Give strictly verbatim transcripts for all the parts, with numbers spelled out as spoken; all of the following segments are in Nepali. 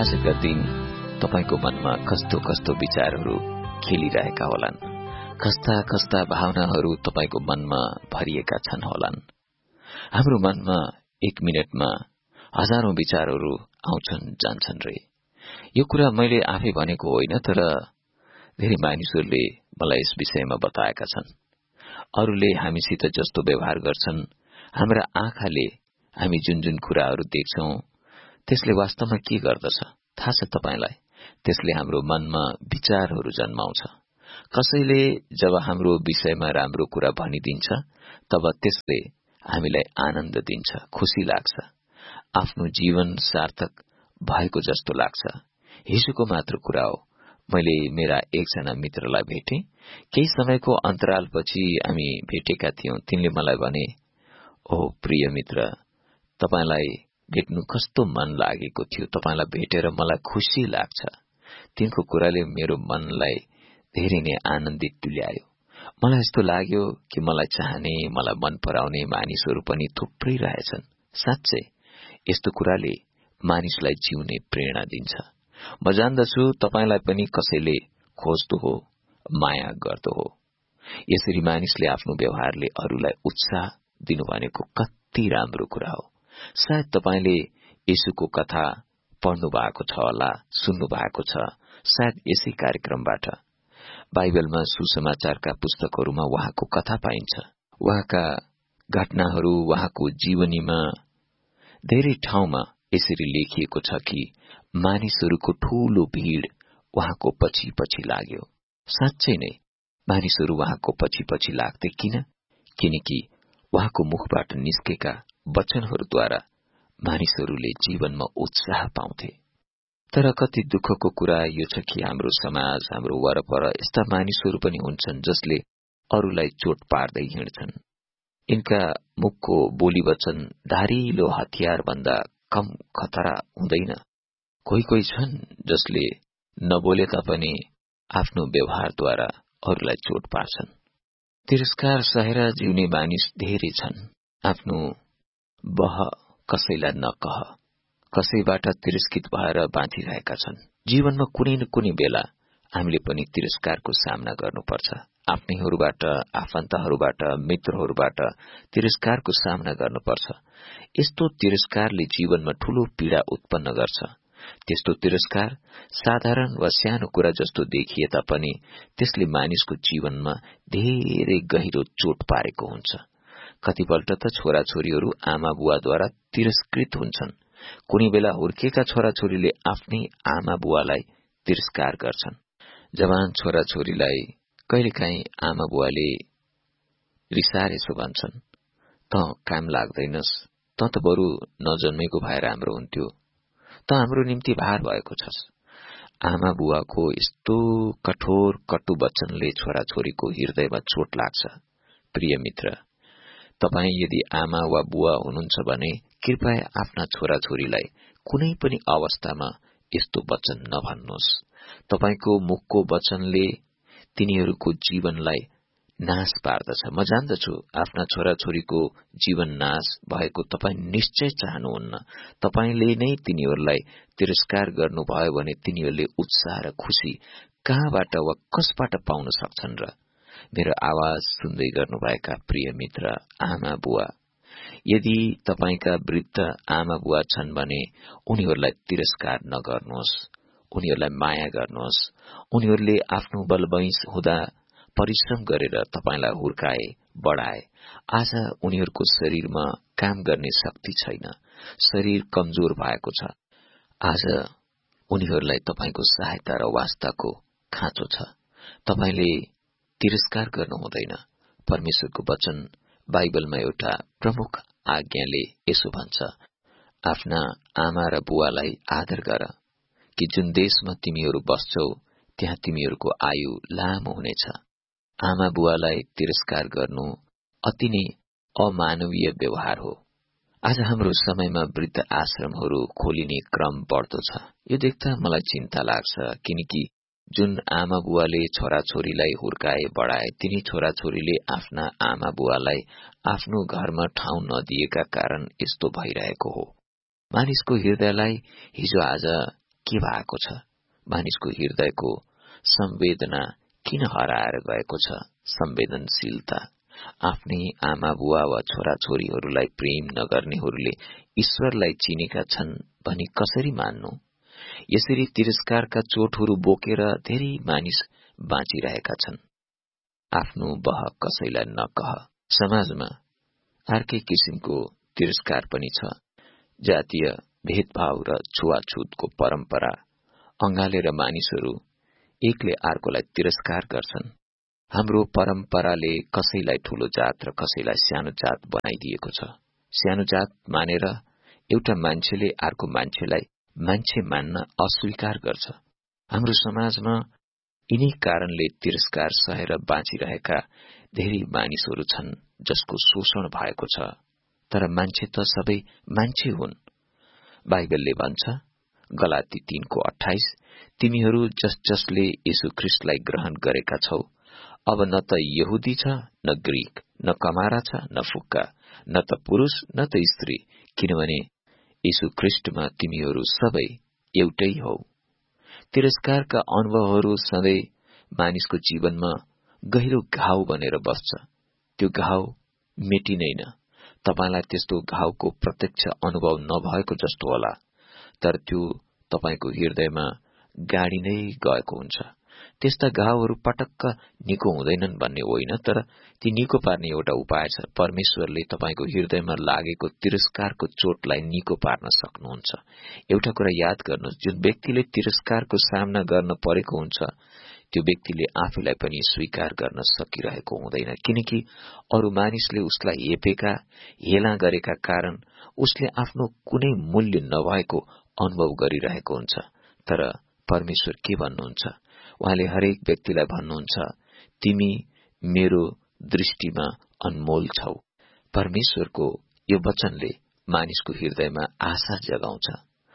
आजका दिन तपाईको मनमा कस्तो कस्तो विचारहरू खेलिरहेका होलान्, कस्ता कस्ता भावनाहरू तपाईको मनमा भरिएका छन् होलान्। हाम्रो मनमा एक मिनटमा हजारौं विचारहरू आउँछन् जान्छन् रे। यो कुरा मैले आफै भनेको होइन, तर धेरै मानिसहरूले मलाई यस विषयमा बताएका छन्। अरूले हामीसित जस्तो व्यवहार गर्छन्, हाम्रा आँखाले हामी जुन जुन कुराहरू देख्छौं त्यसले वास्तवमा के गर्दछ थाहा छ तपाईलाई? त्यसले हाम्रो मनमा विचारहरू जन्माउँछ। कसैले जब हाम्रो विषयमा राम्रो कुरा भनिदिन्छ तब त्यसले हामीलाई आनन्द दिन्छ, खुशी लाग्छ, आफ्नो जीवन सार्थक भएको जस्तो लाग्छ। हिजोको मात्र कुरा हो, मैले मेरा एकजना मित्रलाई भेटे। केही समयको अन्तरालपछि हामी भेटेका थियौं। तिनले मलाई भने, ओ प्रिय मित्र, तपाईलाई भेट्नु कस्तो मन लागेको थियो, तपाईलाई भेटेर मलाई खुशी लाग्छ। तिनको कुराले मेरो मनलाई धेरै नै आनन्दित तुल्यायो। मलाई यस्तो लाग्यो कि मलाई चाहने, मलाई मन पराउने मानिसहरू पनि थुप्रै रहेछन्। साँच्चै यस्तो कुराले मानिसलाई जिउने प्रेरणा दिन्छ। म जान्दछु तपाईलाई पनि कसैले खोज्दो हो, माया गर्दो हो। यसरी मानिसले आफ्नो व्यवहारले अरूलाई उत्साह दिनु भनेको कति राम्रो कुरा हो। सायद तपाईले येशूको कथा पढ्नु भएको छ होला, सुन्नु भएको छ, सायद यसै कार्यक्रमबाट। बाइबलमा सुसमाचारका पुस्तकहरूमा उहाँको कथा पाइन्छ। उहाँका घटनाहरू, उहाँको जीवनीमा धेरै ठाउँमा यसरी लेखिएको छ कि मानिसहरूको ठूलो भीड़ उहाँको पछि पछि लाग्यो। साँच्चै नै मानिसहरू उहाँको पछि पछि लाग्थे। किन? किनकि उहाँको मुखबाट निस्केका वचनहरूद्वारा मानिसहरूले जीवनमा उत्साह पाउँथे। तर कति दुःखको कुरा यो छ कि हाम्रो समाज, हाम्रो वरपर यस्ता मानिसहरू पनि हुन्छन् जसले अरूलाई चोट पार्दै हिँड्छन्। यिनका मुखको बोली वचन धारिलो हतियार भन्दा कम खतरा हुँदैन। कोही कोही छन् जसले नबोले तापनि आफ्नो व्यवहारद्वारा अरूलाई चोट पार्छन्। तिरस्कार सहेर जिउने मानिस धेरै छन्। आफ्नो बह कसैलाई नकह, कसैबाट तिरस्कृत भएर बाँचिरहेका छन्। जीवनमा कुनै न कुनै बेला हामीले पनि तिरस्कारको सामना गर्नुपर्छ। आफ्नैहरूबाट, आफन्तहरूबाट, मित्रहरूबाट तिरस्कारको सामना गर्नुपर्छ। यस्तो तिरस्कारले जीवनमा ठूलो पीड़ा उत्पन्न गर्छ। त्यस्तो तिरस्कार साधारण वा सानो कुरा जस्तो देखिए तापनि त्यसले मानिसको जीवनमा धेरै गहिरो चोट पारेको हुन्छ। कतिपल्ट त छोराछोरीहरू आमा बुवाद्वारा तिरस्कृत हुन्छन्। कुनै बेला हुर्केका छोराछोरीले आफ्नै आमा बुवालाई तिरस्कार गर्छन्। जवान छोराछोरीलाई कहिलेकाहीँ आमा बुवाले रिसाएर यसो भन्छन्, त काम लाग्दैनस्, त त बरु नजन्मेको भए राम्रो हुन्थ्यो, त हाम्रो निम्ति भार भएको छस्। आमा बुवाको यस्तो कठोर कटु वचनले छोराछोरीको हृदयमा चोट लाग्छ। प्रिय मित्र, तपाई यदि आमा वा बुवा हुनुहुन्छ भने कृपया आफ्ना छोराछोरीलाई कुनै पनि अवस्थामा यस्तो वचन नभन्नुहोस्। तपाईको मुखको वचनले तिनीहरूको जीवनलाई नाश पार्दछ। म जान्दछु आफ्ना छोराछोरीको जीवन नाश भएको तपाई निश्चय चाहनुहुन्न। तपाईले नै तिनीहरूलाई तिरस्कार गर्नुभयो भने तिनीहरूले उत्साह र खुशी कहाँबाट वा कसबाट पाउन सक्छन् र? मेरो आवाज सुन्दै गर्नुभएका प्रिय मित्र, आमा बुवा, यदि तपाईका वृद्ध आमा बुवा छन् भने उनीहरूलाई तिरस्कार नगर्नुहोस्, उनीहरूलाई माया गर्नुहोस्। उनीहरूले आफ्नो बलवैंश हुँदा परिश्रम गरेर तपाईलाई हुर्काए, बढाए। आज उनीहरूको शरीरमा काम गर्ने शक्ति छैन, शरीर कमजोर भएको छ। आज उनीहरूलाई तपाईको सहायता र वास्ताको खाँचो छ। तपाईले तिरस्कार गर्नु हुँदैन। परमेश्वरको वचन बाइबलमा एउटा प्रमुख आज्ञाले यसो भन्छ, आफ्ना आमा र बुवालाई आदर गर कि जुन देशमा तिमीहरू बस्छौ त्यहाँ तिमीहरूको आयु लामो हुनेछ। आमा बुवालाई तिरस्कार गर्नु अति नै अमानवीय व्यवहार हो। आज हाम्रो समयमा वृद्ध आश्रमहरू खोलिने क्रम बढ्दो छ। यो देख्दा मलाई चिन्ता लाग्छ, किनकि जुन आमा बुवाले छोराछोरीलाई हुर्काए, बढाए, तिनी छोराछोरीले आफ्ना आमा बुवालाई आफ्नो घरमा ठाउँ नदिएका कारण यस्तो भइरहेको हो। मानिसको हृदयलाई हिजो आज के भएको छ? मानिसको हृदयको संवेदना किन हराएर गएको छ? संवेदनशीलता। आफ्नै आमा बुवा वा छोरा छोरीहरूलाई प्रेम नगर्नेहरूले ईश्वरलाई चिनेका छन् भनी कसरी मान्नु? यसरी तिरस्कारका चोटहरू बोकेर धेरै मानिस बाँचिरहेका छन्। आफ्नो बह कसैलाई नकह। समाजमा अर्कै किसिमको तिरस्कार पनि छ। जातीय भेदभाव र छुवाछुतको परम्परा अंगालेर मानिसहरू एकले अर्कोलाई तिरस्कार गर्छन्। हाम्रो परम्पराले कसैलाई ठूलो जात र कसैलाई सानो जात बनाइदिएको छ। सानो जात मानेर एउटा मान्छेले अर्को मान्छेलाई मान्छे मान्न अस्वीकार गर्छ। हाम्रो समाजमा यिनै कारणले तिरस्कार सहेर बाँचिरहेका धेरै मानिसहरू छन् जसको शोषण भएको छ। तर मान्छे त सबै मान्छे हुन्। बाइबलले भन्छ, गलाती तीनको अठाइस, तिमीहरू जस जसले यीशु ख्रिस्टलाई ग्रहण गरेका छौ, अब न त यहुदी छ न ग्रीक, न कमारा छ न फुक्का, न त पुरुष न त स्त्री, किनभने यीशु ख्रिस्टमा तिमीहरू सबै एउटै हौ। तिरस्कारका अनुभवहरू सधैँ मानिसको जीवनमा गहिरो घाउ बनेर बस्छ। त्यो घाउ मेटिँदैन। तपाईलाई त्यस्तो घाउको प्रत्यक्ष अनुभव नभएको जस्तो होला, तर त्यो तपाईको हृदयमा गाडी नै गएको हुन्छ। त्यस्ता घाउहरू पटक्क निको हुँदैनन् भन्ने होइन, तर ती निको पार्ने एउटा उपाय छ। परमेश्वरले तपाईको हृदयमा लागेको तिरस्कारको चोटलाई निको पार्न सक्नुहुन्छ। एउटा कुरा याद गर्नुहोस्, जुन व्यक्तिले तिरस्कारको सामना गर्न परेको हुन्छ त्यो व्यक्तिले आफैलाई पनि स्वीकार गर्न सकिरहेको हुँदैन, किनकि अरू मानिसले उसलाई हेपेका हेला गरेका कारण उसले आफ्नो कुनै मूल्य नभएको अनुभव गरिरहेको हुन्छ। तर परमेश्वर के भन्नुहुन्छ? उहाँले हरेक व्यक्तिलाई भन्नुहुन्छ, तिमी मेरो दृष्टिमा अनमोल छौ। परमेश्वरको यो वचनले मानिसको हृदयमा आशा जगाउँछ।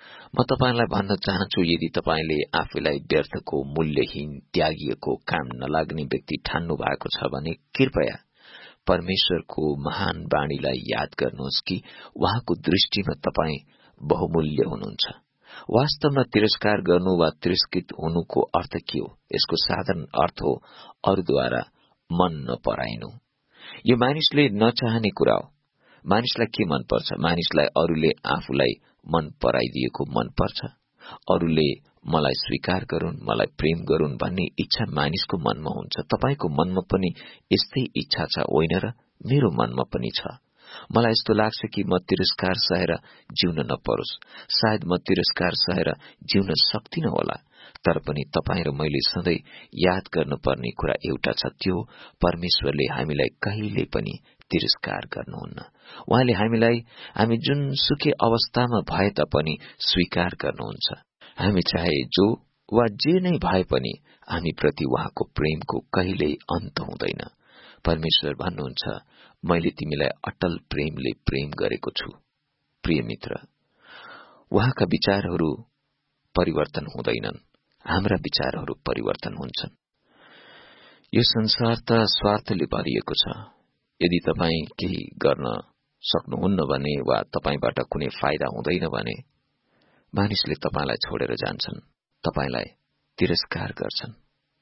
म तपाईलाई भन्न चाहन्छु, यदि तपाईले आफैलाई व्यर्थको, मूल्यहीन, त्यागिएको, काम नलाग्ने व्यक्ति ठान्नु भएको छ भने कृपया परमेश्वरको महान वाणीलाई याद गर्नुहोस् कि उहाँको दृष्टिमा तपाई बहुमूल्य हुनुहुन्छ। वास्तवमा तिरस्कार गर्नु वा तिरस्कृत हुनुको अर्थ के हो? यसको साधारण अर्थ हो अरूद्वारा मन नपराइनु। यो मानिसले नचाहने कुरा हो। मानिसलाई के मन पर्छ? मानिसलाई अरूले आफूलाई मन पराइदिएको मन पर्छ। अरूले मलाई स्वीकार गरून्, मलाई प्रेम गरून् भन्ने इच्छा मानिसको मनमा हुन्छ। तपाईको मनमा पनि यस्तै इच्छा छ होइन र? मेरो मनमा पनि छ। मलाई यस्तो लाग्छ कि म तिरस्कार सहेर जिउन नपरोस्। सायद म तिरस्कार सहेर जिउन सक्दिन होला। तर पनि तपाईँ र मैले सधैँ याद गर्नुपर्ने कुरा एउटा छ, त्यो परमेश्वरले हामीलाई कहिल्यै पनि तिरस्कार गर्नुहुन्न। उहाँले हामीलाई हामी जुनसुकै अवस्थामा भए तापनि स्वीकार गर्नुहुन्छ। हामी चाहे जो वा जे नै भए पनि हामी प्रति उहाँको प्रेमको कहिल्यै अन्त हुँदैन। परमेश्वर भन्नुहुन्छ, मैले तिमीलाई अटल प्रेमले प्रेम गरेको छु। प्रिय मित्र, उहाँका विचारहरू परिवर्तन हुँदैनन्, हाम्रा विचारहरू परिवर्तन हुन्छन्। यो संसार त स्वार्थले भरिएको छ। यदि तपाई केही गर्न सक्नुहुन्न भने वा तपाईबाट कुनै फाइदा हुँदैन भने मानिसले तपाईलाई छोडेर जान्छन्, तपाईलाई तिरस्कार गर्छन्।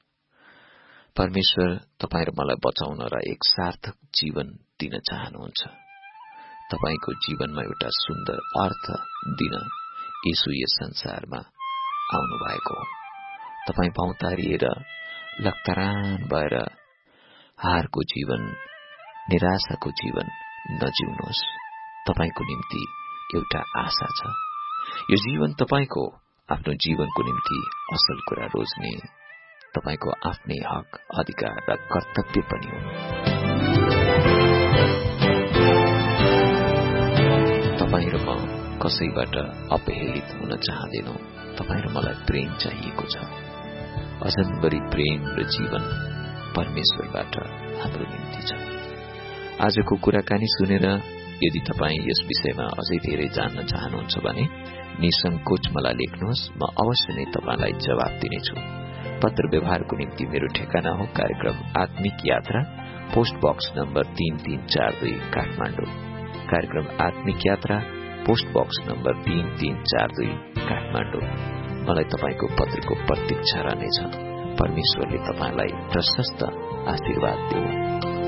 परमेश्वर तपाईँ र मलाई बचाउन र एक सार्थक जीवन दिन चाहनुहुन्छ। तपाईको जीवनमा एउटा सुन्दर अर्थ दिन यीशु यस संसारमा आउनु भएको हो। तपाईँ भौतारिएर लक्तरान भएर हारको जीवन, निराशाको जीवन नजिउनुहोस्। तपाईको निम्ति एउटा आशा छ। यो जीवन तपाईको आफ्नो जीवनको निम्ति असल कुरा रोज्ने तपाईको आफ्नै हक, अधिकार र कर्तव्य पनि हो। तपाई र म कसैबाट अपहेलित हुन चाहँदैनौ। तपाई र मलाई प्रेम चाहिएको छ। अजन्बरी प्रेम र जीवन परमेश्वरबाट हाम्रो निम्ति छ। आजको कुराकानी सुनेर यदि तपाई यस विषयमा अझै धेरै जान्न चाहनुहुन्छ भने निसंकोच मलाई लेख्नुहोस्। म अवश्य नै तपाईलाई जवाफ दिनेछु। पत्र व्यवहारको निम्ति मेरो ठेगाना हो कार्यक्रम आत्मिक यात्रा, पोस्ट बक्स नम्बर तीन तीन चार दुई काठमाडौँ। कार्यक्रम आत्मिक यात्रा, पोस्ट बक्स नम्बर तीन तीन चार दुई काठमाडौँ। म मलाई तपाईको पत्रको प्रतीक्षा रहनेछ। परमेश्वरले तपाईलाई प्रशस्त आशीर्वाद दिउन्।